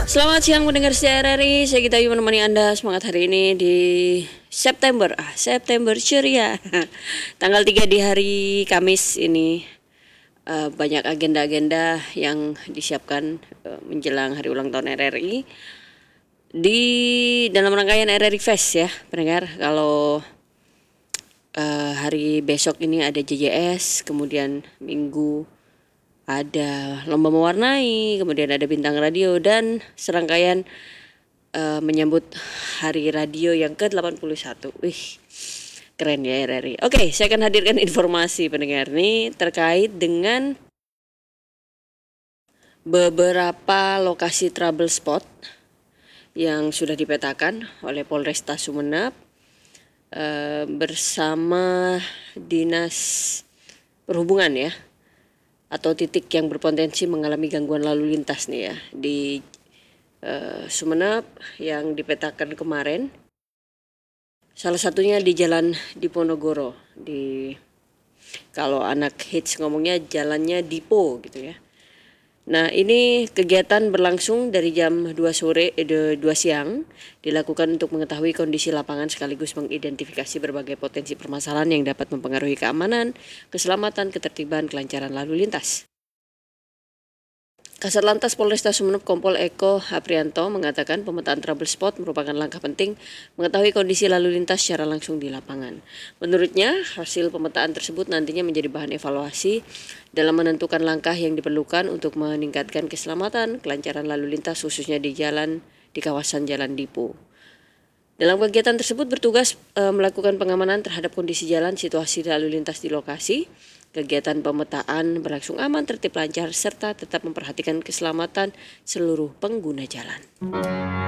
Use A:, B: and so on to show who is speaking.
A: Selamat siang mendengar setia RRI, saya Gita Ayu menemani Anda semangat hari ini di September ceria. Tanggal 3 di hari Kamis ini banyak agenda-agenda yang disiapkan menjelang hari ulang tahun RRI di dalam rangkaian RRI Fest ya pendengar. Kalau hari besok ini ada JJS, kemudian Minggu ada lomba mewarnai, kemudian ada bintang radio dan serangkaian menyambut hari radio yang ke-81. Wih, keren ya RRI. Oke, saya akan hadirkan informasi pendengar nih terkait dengan beberapa lokasi trouble spot yang sudah dipetakan oleh Polresta Sumeneb bersama Dinas Perhubungan ya, atau titik yang berpotensi mengalami gangguan lalu lintas nih ya di Sumeneb yang dipetakan kemarin. Salah satunya di Jalan Diponegoro, kalau anak hits ngomongnya jalannya Dipo gitu ya. Nah, ini kegiatan berlangsung dari jam 2 siang, dilakukan untuk mengetahui kondisi lapangan sekaligus mengidentifikasi berbagai potensi permasalahan yang dapat mempengaruhi keamanan, keselamatan, ketertiban, kelancaran lalu lintas. Kasat Lantas Polresta Sumeneb Kompol Eko Aprianto mengatakan pemetaan trouble spot merupakan langkah penting mengetahui kondisi lalu lintas secara langsung di lapangan. Menurutnya, hasil pemetaan tersebut nantinya menjadi bahan evaluasi dalam menentukan langkah yang diperlukan untuk meningkatkan keselamatan, kelancaran lalu lintas khususnya di kawasan Jalan Dipo. Dalam kegiatan tersebut bertugas melakukan pengamanan terhadap kondisi jalan, situasi lalu lintas di lokasi. Kegiatan pemetaan berlangsung aman, tertib, lancar, serta tetap memperhatikan keselamatan seluruh pengguna jalan.